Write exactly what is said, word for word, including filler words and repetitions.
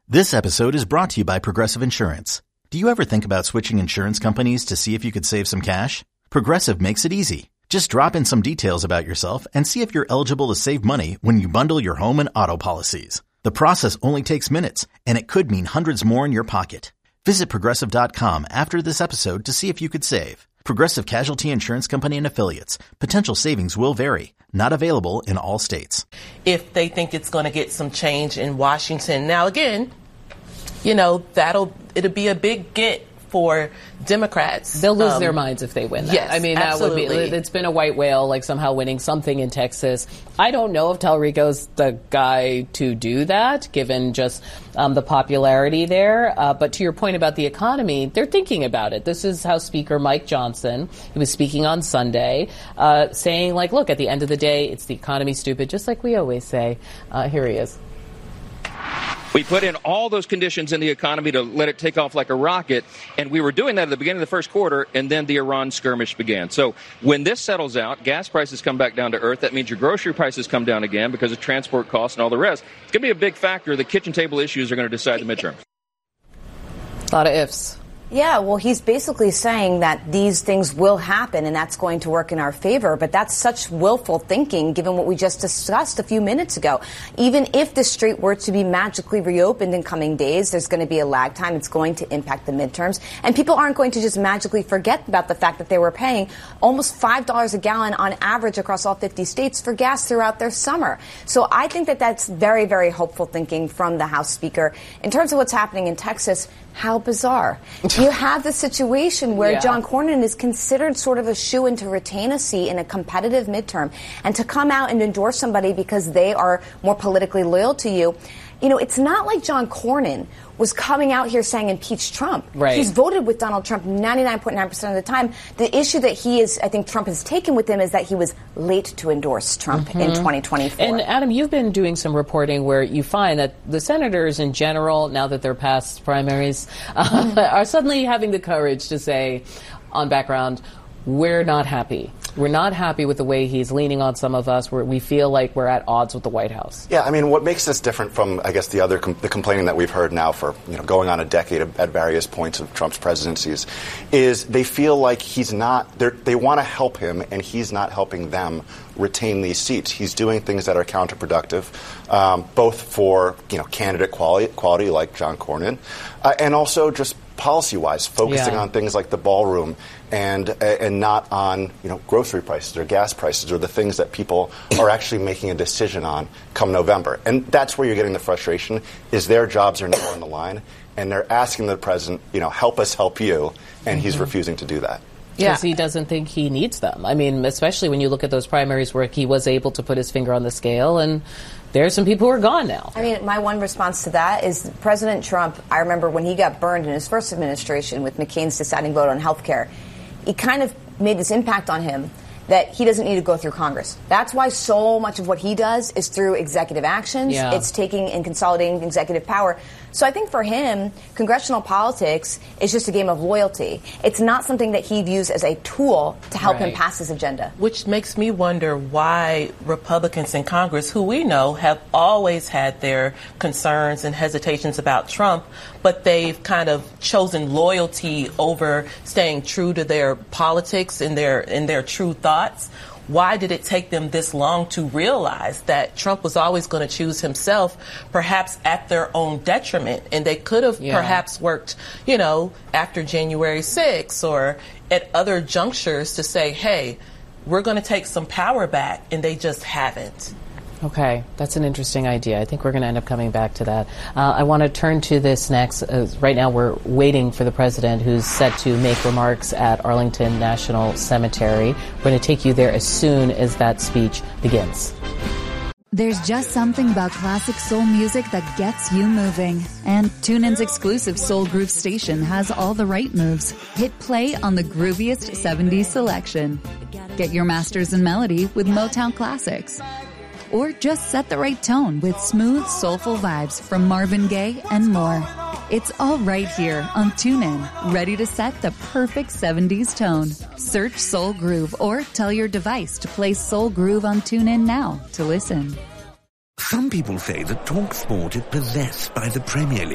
This episode is brought to you by Progressive Insurance. Do you ever think about switching insurance companies to see if you could save some cash? Progressive makes it easy. Just drop in some details about yourself and see if you're eligible to save money when you bundle your home and auto policies. The process only takes minutes, and it could mean hundreds more in your pocket. Visit Progressive dot com after this episode to see if you could save. Progressive Casualty Insurance Company and Affiliates. Potential savings will vary. Not available in all states. If they think it's going to get some change in Washington. Now, again, you know, that'll it'll be a big get for Democrats. They'll lose um, their minds if they win that. Yes, I mean, that absolutely. would be, it's been a white whale, like somehow winning something in Texas. I don't know if Talarico's the guy to do that, given just um, the popularity there. Uh, but to your point about the economy, they're thinking about it. This is House Speaker Mike Johnson, who was speaking on Sunday, uh, saying, like, look, at the end of the day, it's the economy, stupid, just like we always say. Uh, here he is. We put in all those conditions in the economy to let it take off like a rocket, and we were doing that at the beginning of the first quarter, and then the Iran skirmish began. So when this settles out, gas prices come back down to earth. That means your grocery prices come down again because of transport costs and all the rest. It's going to be a big factor. The kitchen table issues are going to decide the midterms. A lot of ifs. Yeah, well, he's basically saying that these things will happen and that's going to work in our favor. But that's such willful thinking, given what we just discussed a few minutes ago. Even if the street were to be magically reopened in coming days, there's going to be a lag time. It's going to impact the midterms. And people aren't going to just magically forget about the fact that they were paying almost five dollars a gallon on average across all fifty states for gas throughout their summer. So I think that that's very, very hopeful thinking from the House Speaker. In terms of what's happening in Texas, how bizarre. You have the situation where yeah. John Cornyn is considered sort of a shoo-in to retain a seat in a competitive midterm, and to come out and endorse somebody because they are more politically loyal to you. You know, it's not like John Cornyn was coming out here saying impeach Trump. Right. He's voted with Donald Trump ninety-nine point nine percent of the time. The issue that he is, I think Trump has taken with him is that he was late to endorse Trump mm-hmm. in twenty twenty-four. And Adam, you've been doing some reporting where you find that the senators in general, now that they're past primaries, uh, are suddenly having the courage to say on background, we're not happy. We're not happy with the way he's leaning on some of us. We're, we feel like we're at odds with the White House. Yeah, I mean, what makes this different from, I guess, the other com- the complaining that we've heard now for, you know, going on a decade of, at various points of Trump's presidencies is they feel like he's not, they want to help him and he's not helping them retain these seats. He's doing things that are counterproductive, um, both for, you know, candidate quality, quality like John Cornyn, uh, and also just policy-wise, focusing yeah. on things like the ballroom and and not on, you know, grocery prices or gas prices or the things that people are actually making a decision on come November. And that's where you're getting the frustration, is their jobs are now on the line, and they're asking the president, you know, help us help you, and mm-hmm. he's refusing to do that. Because yeah. he doesn't think he needs them. I mean, especially when you look at those primaries where he was able to put his finger on the scale, and there's some people who are gone now. I mean, my one response to that is President Trump, I remember when he got burned in his first administration with McCain's deciding vote on health care, he kind of made this impact on him that he doesn't need to go through Congress. That's why so much of what he does is through executive actions. Yeah. It's taking and consolidating executive power. So I think for him, congressional politics is just a game of loyalty. It's not something that he views as a tool to help right. him pass his agenda. Which makes me wonder why Republicans in Congress, who we know have always had their concerns and hesitations about Trump, but they've kind of chosen loyalty over staying true to their politics and their and their true thoughts. Why did it take them this long to realize that Trump was always going to choose himself, perhaps at their own detriment? And they could have yeah. perhaps worked, you know, after January sixth or at other junctures to say, hey, we're going to take some power back, and they just haven't. Okay, that's an interesting idea. I think we're going to end up coming back to that. Uh, I want to turn to this next. Uh, right now we're waiting for the president, who's set to make remarks at Arlington National Cemetery. We're going to take you there as soon as that speech begins. There's just something about classic soul music that gets you moving. And TuneIn's exclusive Soul Groove station has all the right moves. Hit play on the grooviest seventies selection. Get your masters in melody with Motown Classics. Or just set the right tone with smooth, soulful vibes from Marvin Gaye and more. It's all right here on TuneIn, ready to set the perfect seventies tone. Search Soul Groove or tell your device to play Soul Groove on TuneIn now to listen. Some people say that TalkSport is possessed by the Premier League.